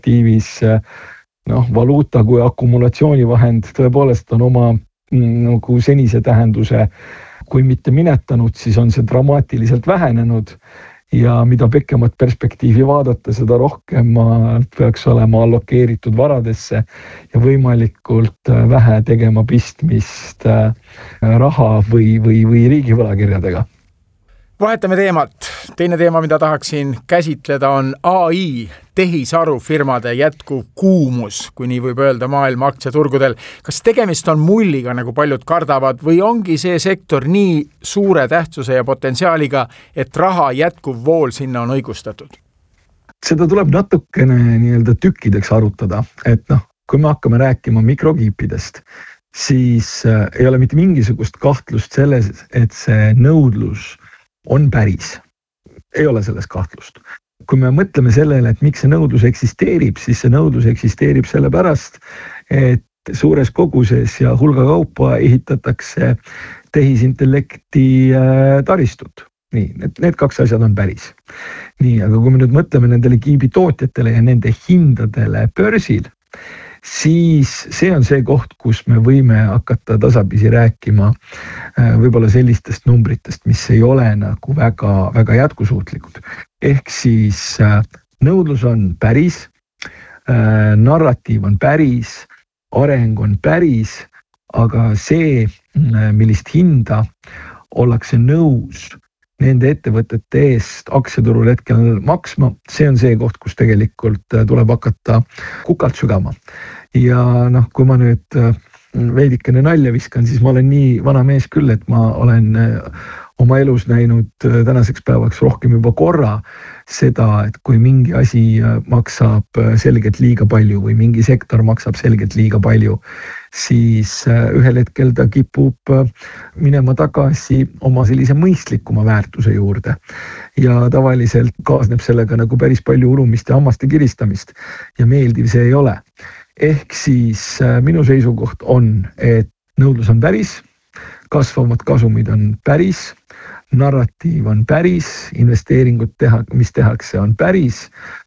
perspektiivis valuuta kui akumulatsioonivahend tõepoolest on oma nagu senise tähenduse, kui mitte minetanud, siis on see dramaatiliselt vähenenud ja mida pikemat perspektiivi vaadata, seda rohkem peaks olema allokeeritud varadesse ja võimalikult vähe tegema pistmist raha või riigivõlakirjadega. Vahetame teemat. Teine teema, mida tahaksin käsitleda, on AI, tehisarufirmade jätkuv kuumus, kui nii võib öelda maailma aktsiaturgudel. Kas tegemist on mulliga, nagu paljud kardavad, või ongi see sektor nii suure tähtsuse ja potentsiaaliga, et raha jätkuv vool sinna on õigustatud? Seda tuleb natukene nii-öelda tükkideks arutada, et kui me hakkame rääkima mikrokiipidest, siis ei ole mitte mingisugust kahtlust selles, et see nõudlus on päris. Ei ole selles kahtlust. Kui me mõtleme sellele, et miks see nõudlus eksisteerib, siis see nõudlus eksisteerib sellepärast, et suures koguses ja hulga kaupa ehitatakse tehisintellekti taristut. Nii, need kaks asjad on päris. Nii, aga kui me nüüd mõtleme nendele kiibitootjatele ja nende hindadele börsil, siis see on see koht, kus me võime hakata tasapisi rääkima võib-olla sellistest numbritest, mis ei ole nagu väga, väga jätkusuutlikud. Ehk siis nõudlus on päris, narratiiv on päris, areng on päris, aga see, millist hinda ollakse nõus nende ettevõtete eest aktsiaturul hetkel maksma, see on see koht, kus tegelikult tuleb hakata kukalt sügama. Ja kui ma nüüd veidikene nalja viskan, siis ma olen nii vana mees küll, et ma olen oma elus näinud tänaseks päevaks rohkem juba korra seda, et kui mingi asi maksab selgelt liiga palju või mingi sektor maksab selgelt liiga palju, siis ühel hetkel ta kipub minema tagasi oma sellise mõistlikuma väärtuse juurde. Ja tavaliselt kaasneb sellega nagu päris palju urumist ja hammaste kiristamist ja meeldiv see ei ole. Ehk siis minu seisukoht on, et nõudlus on päris, kasvavad kasumid on päris, narratiiv on päris, investeeringud mis tehakse on päris,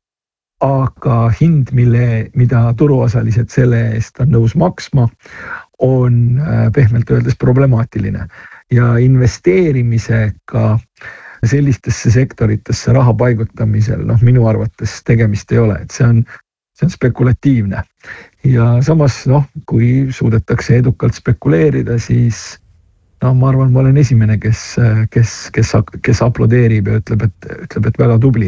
aga hind, mida turuosalised selle eest on nõus maksma, on pehmelt öeldes problemaatiline. Ja investeerimisega sellistesse sektoritesse raha paigutamisel, minu arvates tegemist ei ole, et see on spekulatiivne. Ja samas, kui suudetakse edukalt spekuleerida, siis ma arvan, ma olen esimene, kes aplodeerib ja ütleb, et väga tubli.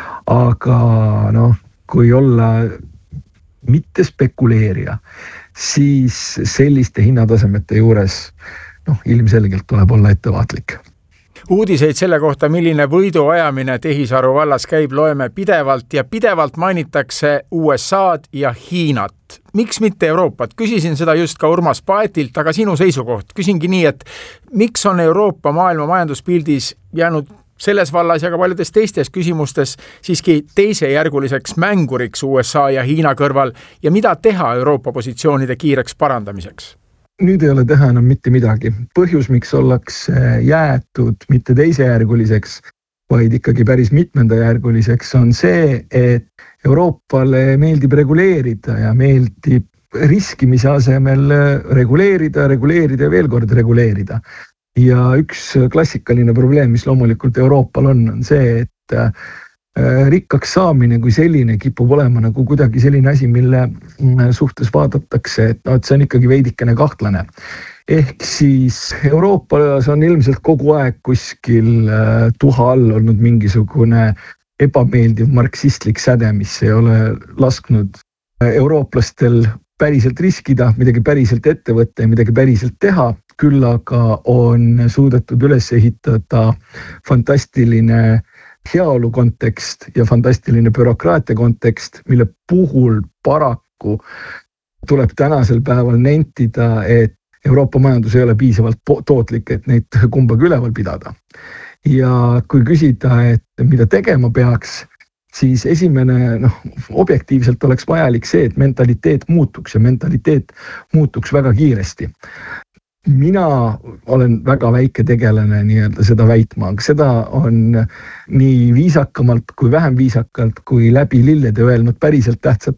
Aga kui olla mitte spekuleerija, siis selliste hinnatasemete juures ilmselgelt tuleb olla ettevaatlik. Uudiseid selle kohta, milline võiduajamine tehisaru vallas käib, loeme pidevalt ja pidevalt mainitakse USA'd ja Hiinat. Miks mitte Euroopat? Küsisin seda just ka Urmas Paetilt, aga sinu seisukoht. Küsingi nii, et miks on Euroopa maailma majanduspildis jäänud selles vallas ja ka paljudes teistes küsimustes siiski teisejärguliseks mänguriks USA ja Hiina kõrval ja mida teha Euroopa positsioonide kiireks parandamiseks? Nüüd ei ole teha enam mitte midagi. Põhjus, miks ollakse jäetud mitte teisejärguliseks, vaid ikkagi päris mitmendajärguliseks, on see, et Euroopale meeldib reguleerida ja meeldib riskimise asemel reguleerida ja veel kord reguleerida. Ja üks klassikaline probleem, mis loomulikult Euroopal on see, et rikkaks saamine kui selline kipub olema nagu kuidagi selline asi, mille suhtes vaadatakse, et see on ikkagi veidikene kahtlane. Ehk siis Euroopas on ilmselt kogu aeg kuskil tuha all olnud mingisugune ebameeldiv marksistlik säde, mis ei ole lasknud eurooplastel päriselt riskida, midagi päriselt ette võtta ja midagi päriselt teha, küll aga on suudetud üles ehitada fantastiline heaolu kontekst ja fantastiline bürokraatia kontekst, mille puhul paraku tuleb tänasel päeval nentida, et Euroopa majandus ei ole piisavalt tootlik, et neid kumbagi üleval pidada. Ja kui küsida, et mida tegema peaks, siis esimene objektiivselt oleks vajalik see, et mentaliteet muutuks ja mentaliteet muutuks väga kiiresti. mina olen väga väike tegelane nii-öelda seda väitma, aga seda on nii viisakamalt kui vähem viisakalt kui läbi lillede öelnud päriselt tähtsad